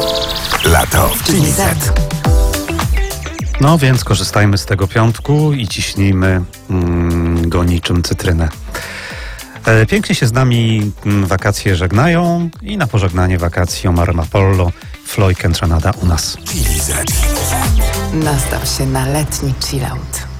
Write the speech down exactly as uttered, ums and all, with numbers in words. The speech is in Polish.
Lato w Chili Z. No więc korzystajmy z tego piątku i ciśnijmy mm, go niczym cytrynę. E, pięknie się z nami m, wakacje żegnają i na pożegnanie wakacji Omar Apollo, Floyd Kentranada u nas. Chili Z. Nastaw się na letni chillout.